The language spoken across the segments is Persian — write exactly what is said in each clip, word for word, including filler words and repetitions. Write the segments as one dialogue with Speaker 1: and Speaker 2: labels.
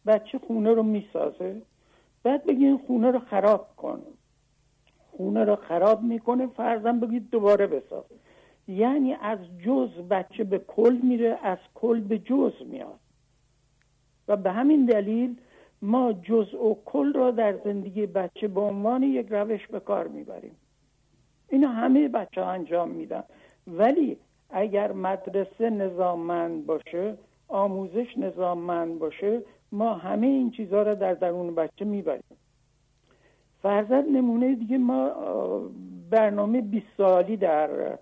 Speaker 1: بچه خونه رو میسازه، بعد بگین خونه رو خراب کن، خونه رو خراب میکنه، فرضاً بگید دوباره بساز. یعنی از جز بچه به کل میره، از کل به جز میاد و به همین دلیل ما جزء و کل را در زندگی بچه به عنوان یک روش به کار میبریم. اینا همه بچه ها انجام میدن، ولی اگر مدرسه نظاممند باشه، آموزش نظاممند باشه، ما همه این چیزها را در درون بچه میبریم. فرضاً نمونه دیگه، ما برنامه بیست سالی در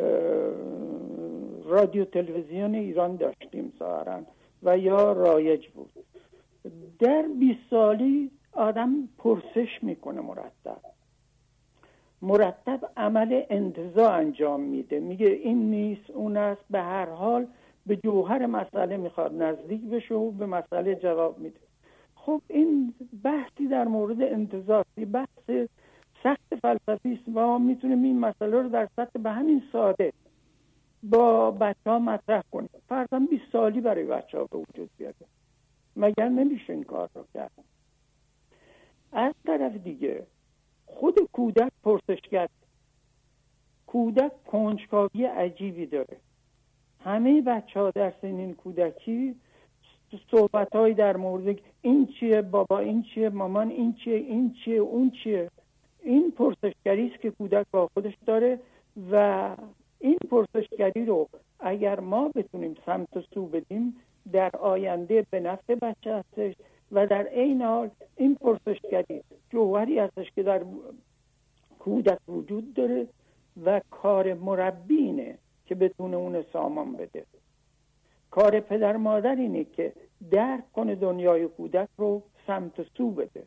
Speaker 1: رادیو تلویزیون ایران داشتیم ظاهراً و یا رایج بود. در بیست سالی آدم پرسش میکنه، مرتب مرتب عمل انتزاع انجام میده، میگه این نیست اون است، به هر حال به جوهر مسئله میخواد نزدیک بشه و به مسئله جواب میده. خب این بحثی در مورد انتزاع، بحث سخت فلسفی است و ما میتونیم این مسئله رو در سطح به همین ساده با بچه ها مطرح کنیم. فرضاً بیست سالی برای بچه ها به وجود بیاره، مگر نمیشه این کار رو کرد؟ از طرف دیگه خود کودک پرسشگر، کودک کنجکاوی عجیبی داره. همه بچه ها در سنین کودکی صحبت های در مورد این چیه بابا، این چیه مامان، این چیه، این چیه، اون چیه، این پرسشگری است که کودک با خودش داره و این پرسشگری رو اگر ما بتونیم سمت و سو بدیم، در آینده به نفع بچه هستش و در عین حال این پرسشگری جوهری هستش که در کودک وجود داره و کار مربی اینه که بتونه اون سامان بده. کار پدر مادر اینه که درک کنه دنیای کودک رو، سمت و سو بده.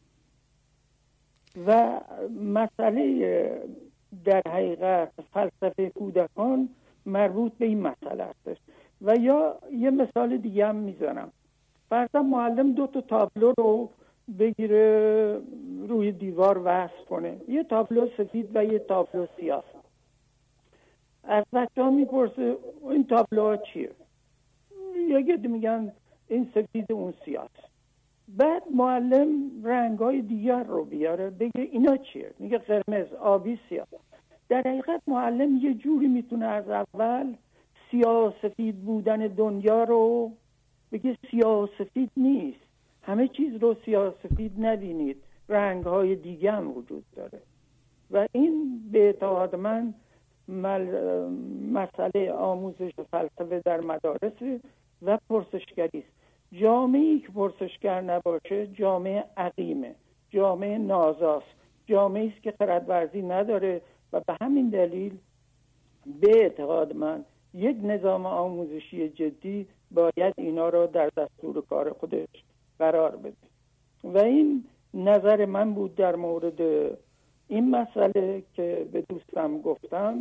Speaker 1: و مسئله در حقیقت فلسفه کودکان مربوط به این مسئله هستش. و یا یه مثال دیگه هم میزنم. فرضاً معلم دو تا تابلو رو بگیره روی دیوار وصل کنه، یه تابلو سفید و یه تابلو سیاه. از بچه ها میپرسه این تابلوها چیه؟ یکی میگن این سفید اون سیاه. بعد معلم رنگای دیگر رو بیاره بگه اینا چیه؟ میگه قرمز، آبی، سیاه. در حقیقت معلم یه جوری میتونه از اول سیاه سفید بودن دنیا رو بگه سیاه سفید نیست، همه چیز رو سیاه سفید نبینید، رنگ‌های دیگه هم وجود داره. و این به اعتقاد من مسئله آموزش فلسفه در مدارس و پرسشگری است. جامعه‌ای که پرسشگر نباشه جامعه عقیمه، جامعه نازاست، جامعه‌ای است که خردورزی نداره و به همین دلیل به اعتقاد من یک نظام آموزشی جدی باید اینا رو در دستور کار خودش قرار بده. و این نظر من بود در مورد این مسئله که به دوستم گفتم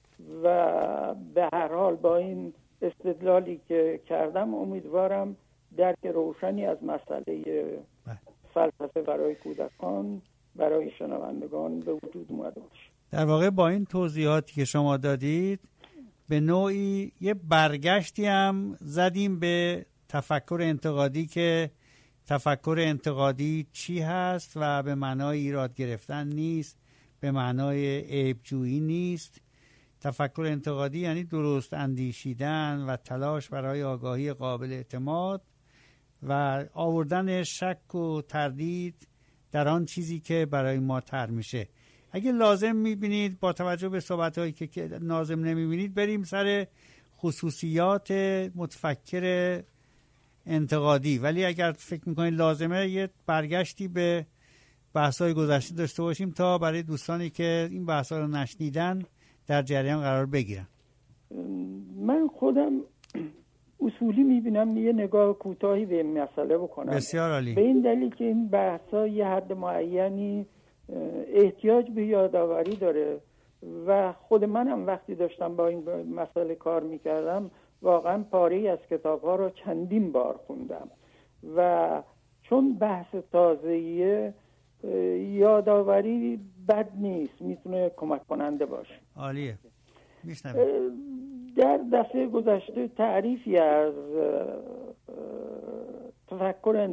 Speaker 1: و به هر حال با این استدلالی که کردم امیدوارم درک روشنی از مسئله فلسفه برای کودکان برای شنوندگان به وجود اومده باشه.
Speaker 2: در واقع با این توضیحاتی که شما دادید به نوعی یه برگشتی هم زدیم به تفکر انتقادی که تفکر انتقادی چی هست و به معنای ایراد گرفتن نیست، به معنای عیبجویی نیست. تفکر انتقادی یعنی درست اندیشیدن و تلاش برای آگاهی قابل اعتماد و آوردن شک و تردید در آن چیزی که برای ما طرح میشه. اگه لازم میبینید با توجه به صحبت‌هایی که لازم نمیبینید بریم سر خصوصیات متفکر انتقادی، ولی اگر فکر میکنید لازمه یه برگشتی به بحث‌های گذشته داشته باشیم تا برای دوستانی که این بحث‌ها رو نشنیدن در جریان قرار بگیرن.
Speaker 1: من خودم اصولی میبینم یه نگاه کوتاهی به این مسئله بکنم.
Speaker 2: بسیار عالی.
Speaker 1: به این دلیل که این بحث‌ها یه حد معینی احتیاج به یادآوری داره و خود منم وقتی داشتم با این مسئله کار میکردم واقعا پاره‌ای از کتاب‌ها رو چندین بار خوندم و چون بحث تازه‌ایه یادآوری بد نیست، میتونه کمک کننده باشه.
Speaker 2: عالیه. میشنوم.
Speaker 1: در دفعه گذشته تعریفی از تفکر